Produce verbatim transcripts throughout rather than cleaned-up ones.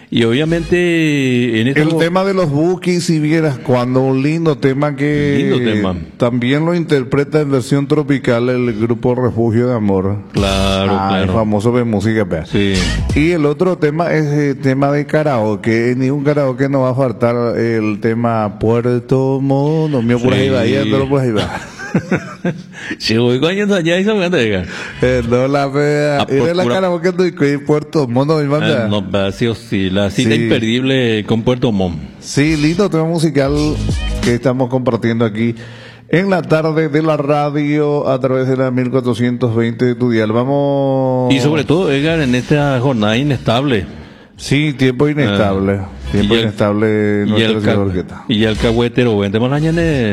Y obviamente en este el tema de los Bukis, si vieras, cuando un lindo tema que lindo tema. También lo interpreta en versión tropical el grupo Refugio de Amor. Claro, ah, claro. El famoso de música. Pe. Sí. Y el otro tema es el tema de karaoke. En ningún karaoke no va a faltar el tema Puerto Mono. Mi por ahí va, ahí ando por ahí va. Si voy coñando allá y se me anda. Eh, no la vea. Y de la karaoke de Puerto Mono, mi manda. No, va, sí o sí. La cita Sí. imperdible con Puerto Montt. Sí, lindo tema musical que estamos compartiendo aquí en la tarde de la radio a través de la mil cuatrocientos veinte de tu dial. Vamos. Y sobre todo, Edgar, en esta jornada inestable. Sí, tiempo inestable. Ah, tiempo y el- inestable Y nuestra el, ciudad ca- Orqueta. y el cagüetero, vendemos la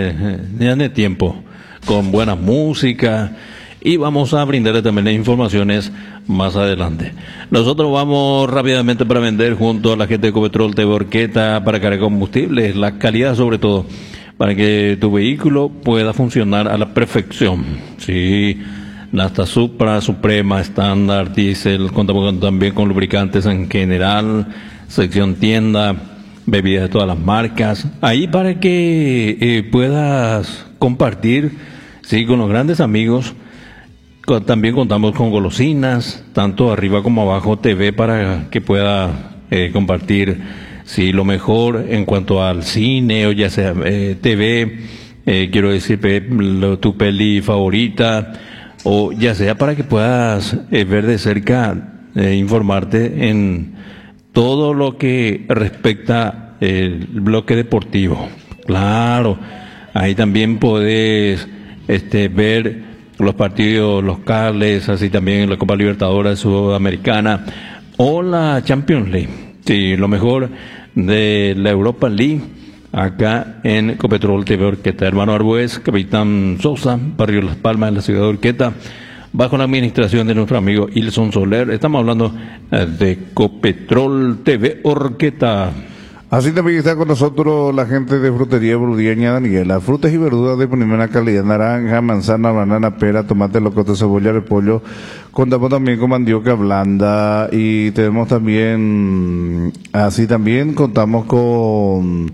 de tiempo, con buena música, y vamos a brindarle también las informaciones más adelante. Nosotros vamos rápidamente para vender junto a la gente de Ecopetrol T V Orqueta para cargar combustibles, la calidad sobre todo, para que tu vehículo pueda funcionar a la perfección. Sí, Nasta Supra, Suprema, estándar, diésel, contamos con- también con lubricantes en general, sección tienda, bebidas de todas las marcas, ahí para que eh, puedas compartir, sí, con los grandes amigos. Con- También contamos con golosinas, tanto arriba como abajo, T V para que pueda eh, compartir, sí, lo mejor en cuanto al cine, o ya sea eh, T V, eh, quiero decir, pe- lo- tu peli favorita, o ya sea para que puedas eh, ver de cerca, eh, informarte en todo lo que respecta el bloque deportivo. Claro, ahí también podés este, ver los partidos locales, así también la Copa Libertadores Sudamericana o la Champions League. Sí, lo mejor de la Europa League acá en Ecopetrol T V Orqueta. Hermano Arbuez, Capitán Sosa, Barrio Las Palmas, en la ciudad de Orqueta, bajo la administración de nuestro amigo Ilson Soler. Estamos hablando eh, de Ecopetrol T V Orqueta. Así también está con nosotros la gente de Frutería Brudiaña Daniela. Frutas y verduras de primera calidad: naranja, manzana, banana, pera, tomate, locote, cebolla, repollo. Contamos también con mandioca blanda y tenemos también, así también contamos con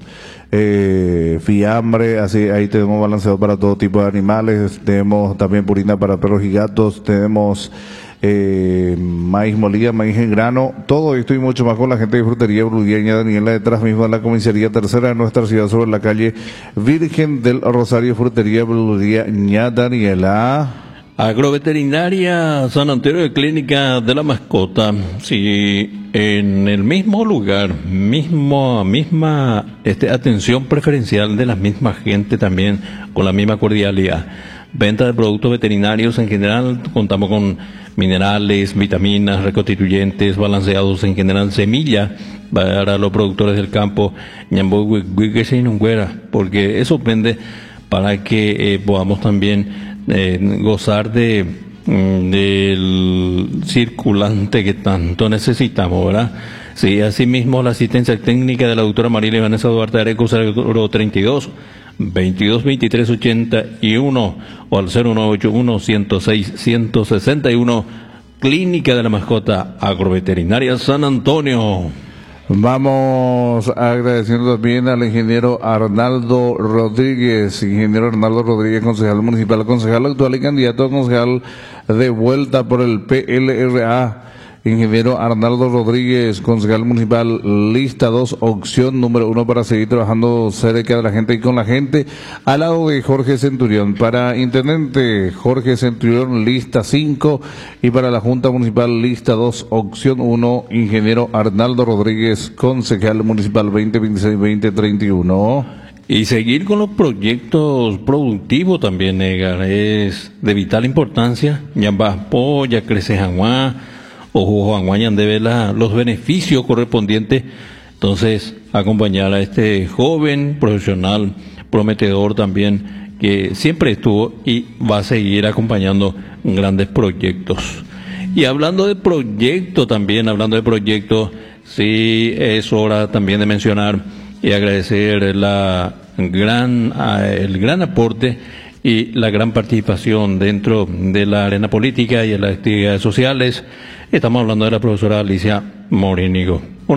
eh, fiambre, así ahí tenemos balanceado para todo tipo de animales. Tenemos también purina para perros y gatos. Tenemos eh, maíz molida, maíz en grano, todo esto y mucho más con la gente de Frutería Brudiaña Daniela, detrás mismo de la comisaría tercera de nuestra ciudad, sobre la calle Virgen del Rosario. Frutería Brudiaña Daniela. Agroveterinaria San Antonio de Clínica de la Mascota, sí, en el mismo lugar, mismo, misma este, atención preferencial de la misma gente también, con la misma cordialidad. Venta de productos veterinarios en general, contamos con minerales, vitaminas, reconstituyentes, balanceados en general, semilla para los productores del campo, ñambo, huiquese y nunguera, porque eso vende para que eh, podamos también eh, gozar de mm, del circulante que tanto necesitamos, ¿verdad? Sí, asimismo la asistencia técnica de la doctora Mariela Vanessa Duarte Areco, cero treinta y dos, veintidós veintitrés ochenta y uno o al cero nueve ocho uno, ciento seis, ciento sesenta y uno, Clínica de la Mascota Agroveterinaria San Antonio. Vamos agradeciendo también al ingeniero Arnaldo Rodríguez, ingeniero Arnaldo Rodríguez, concejal municipal, concejal actual y candidato a concejal de vuelta por el P L R A. Ingeniero Arnaldo Rodríguez, concejal municipal, lista dos, opción número uno para seguir trabajando cerca de la gente y con la gente, al lado de Jorge Centurión. Para intendente, Jorge Centurión, lista cinco, y para la Junta Municipal, lista dos, opción uno, ingeniero Arnaldo Rodríguez, concejal municipal veinte veintiséis veinte treinta y uno. Y seguir con los proyectos productivos también, Edgar, es de vital importancia. Ñamba Polla, Crece Jaguá, Ojo Juan debe la, los beneficios correspondientes. Entonces, acompañar a este joven profesional, prometedor también, que siempre estuvo y va a seguir acompañando grandes proyectos. Y hablando de proyectos también, hablando de proyectos, sí es hora también de mencionar y agradecer la gran, el gran aporte y la gran participación dentro de la arena política y en las actividades sociales. Estamos hablando de la profesora Alicia Morínigo.